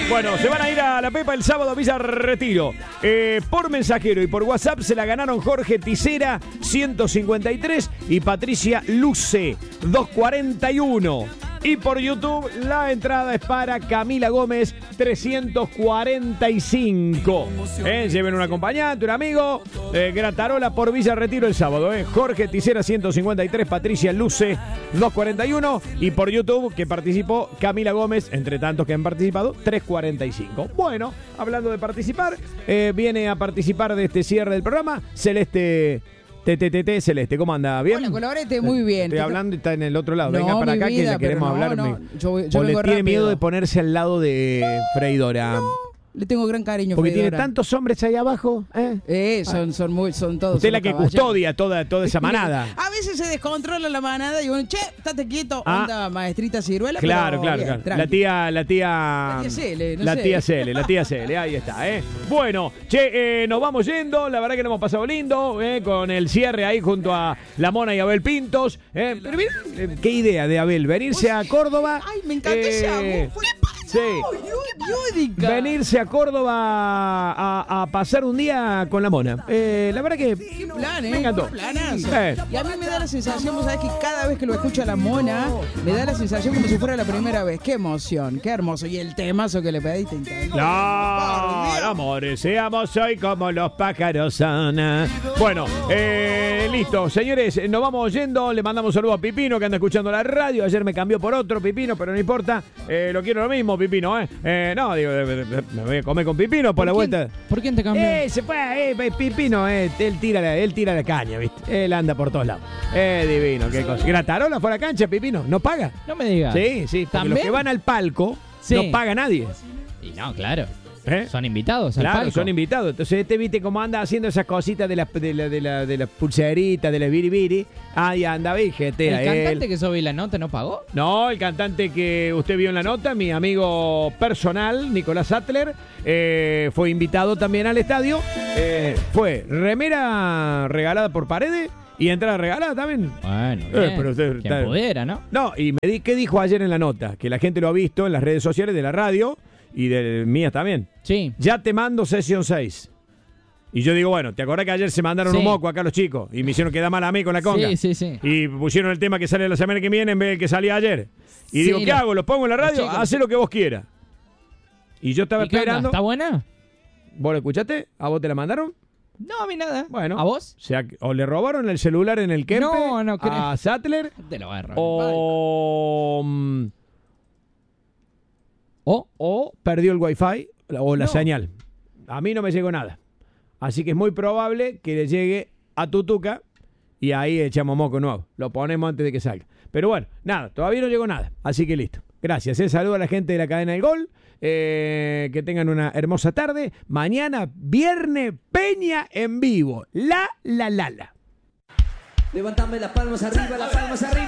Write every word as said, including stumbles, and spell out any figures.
Bueno, se van a ir a La Pepa el sábado a Villa Retiro. Eh, por mensajero y por WhatsApp se la ganaron Jorge Tisera, ciento cincuenta y tres, y Patricia Luce, doscientos cuarenta y uno. Y por YouTube la entrada es para Camila Gómez, trescientos cuarenta y cinco. Eh, lleven un acompañante, un amigo. Eh, Gratarola por Villa Retiro el sábado. Eh. Jorge Tisera, ciento cincuenta y tres. Patricia Luce, doscientos cuarenta y uno. Y por YouTube, que participó Camila Gómez, entre tantos que han participado, trescientos cuarenta y cinco. Bueno, hablando de participar, eh, viene a participar de este cierre del programa Celeste... T T T T Celeste, ¿cómo anda? ¿Bien? Hola, Colaborete, muy bien. Estoy hablando y está en el otro lado. No, Venga para acá vida, que le queremos no, hablar. No. Me... Yo, yo o le tiene rápido. miedo de ponerse al lado de Freidora. No, le tengo gran cariño. Porque Freidora. tiene tantos hombres ahí abajo. ¿eh? Eh, son, son, muy, son todos. Usted es la que caballeros. custodia toda, toda esa manada. A veces se descontrola la manada y uno, che, estate quieto, Ah. onda maestrita ciruela. Claro, pero claro, bien, claro. tranqui. La tía, la tía. La tía Cele, no la sé. tía Cele, la tía Cele, ahí está, ¿eh? Bueno, che, eh, nos vamos yendo. La verdad que nos hemos pasado lindo, ¿eh? Con el cierre ahí junto a la Mona y Abel Pintos. ¿eh? Pero mira, eh, qué idea de Abel, venirse a Córdoba. Ay, me encantó eh, ese amor. ¿Qué pasó? Sí. Yudica. Venirse a Córdoba a, a pasar un día con la Mona. Eh, la verdad que Qué plan, ¿eh? me encantó. Qué planazo. Eh. Y a mí me da la sensación, vos sabés que cada vez que lo escucho a la Mona, me da la sensación como si fuera la primera vez. Qué emoción, qué hermoso. Y el temazo que le pediste. Claro, amores, seamos hoy como los pájaros sana. Bueno, eh, listo, señores, nos vamos yendo. Le mandamos un saludo a Pipino que anda escuchando la radio. Ayer me cambió por otro Pipino, pero no importa. Eh, lo quiero lo mismo, Pipino, ¿eh? eh no, digo, me voy a comer con Pipino por, por la quién, vuelta. ¿Por quién te cambió? Eh, se fue, eh, Pipino, eh, él tira la, él tira la caña, ¿viste? Él anda por todos lados. Eh, divino, qué cosa. Gratarola fuera cancha, Pipino, ¿no paga? No me digas. Sí, sí, porque ¿También? los que van al palco Sí. no paga nadie. Y no, claro. ¿Eh? Son invitados al Claro, palco. son invitados. Entonces este, viste cómo anda haciendo esas cositas de las de la, de la, de las pulseritas, de las biribiri. Ahí anda, viste. ¿El cantante que soy la nota no pagó? No, el cantante que usted vio en la nota, mi amigo personal, Nicolás Sattler, eh, fue invitado también al estadio. Eh, fue remera regalada por Paredes y entrada regalada también. Bueno, Eh, bien. pero usted- Quien está- pudiera, ¿no? No, y me di, ¿qué dijo ayer en la nota? Que la gente lo ha visto en las redes sociales de la radio y de mías también. Sí. Ya te mando sesión seis. Y yo digo, bueno, ¿te acordás que ayer se mandaron Sí. un moco acá los chicos? Y me hicieron quedar mal a mí con la conga. Sí, sí, sí. Y pusieron el tema que sale la semana que viene en vez del que salía ayer. Y Sí, digo, ¿qué lo- hago? ¿Lo pongo en la radio? los chicos. Hacé lo que vos quieras. Y yo estaba ¿Y qué onda? esperando. ¿Está buena? ¿Vos lo escuchaste? ¿A vos te la mandaron? No, a mí nada. Bueno. ¿A vos? O sea, o le robaron el celular en el Kempe No, no creo. a Sattler. Te lo agarro. O... mm, ¿O? o perdió el wifi o la No. señal. A mí no me llegó nada. Así que es muy probable que le llegue a Tutuca y ahí echamos moco nuevo. Lo ponemos antes de que salga. Pero bueno, nada, todavía no llegó nada. Así que listo. Gracias. Eh. Saludo a la gente de la cadena del Gol. Eh, que tengan una hermosa tarde. Mañana, viernes, Peña en vivo. La, la, la, la. Levantame las palmas arriba, las palmas arriba.